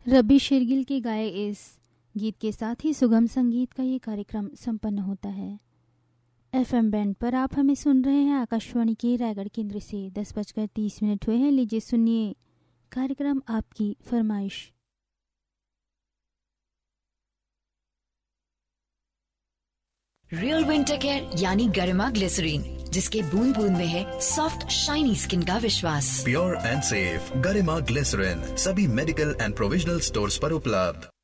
रबी शेरगिल के गाए इस गीत के साथ ही सुगम संगीत का ये कार्यक्रम संपन्न होता है। एफएम बैंड पर आप हमें सुन रहे हैं आकाशवाणी के रायगढ़ केंद्र से। 10:30 हुए हैं। लीजिए सुनिए कार्यक्रम आपकी फरमाइश। रियल विंटर केयर यानी गरिमा ग्लिसरीन, जिसके बूंद बूंद में है सॉफ्ट शाइनी स्किन का विश्वास। Pure and safe Garima glycerine सभी मेडिकल एंड प्रोविजनल स्टोर्स पर उपलब्ध।